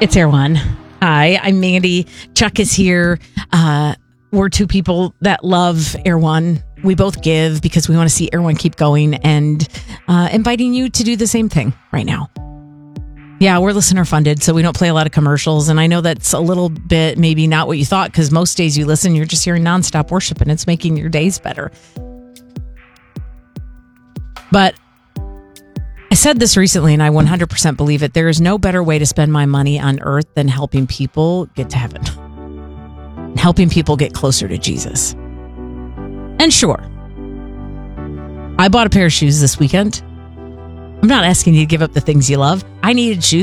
It's Air One. Hi, I'm Mandy. Chuck is here. We're two people that love Air One. We both give because we want to see Air One keep going, and inviting you to do the same thing right now. Yeah, we're listener funded, so we don't play a lot of commercials. And I know that's a little bit maybe not what you thought, because most days you listen, you're just hearing nonstop worship, and it's making your days better. But I said this recently, and I 100% believe it. There is no better way to spend my money on earth than helping people get to heaven, and helping people get closer to Jesus. And sure, I bought a pair of shoes this weekend. I'm not asking you to give up the things you love. I needed shoes.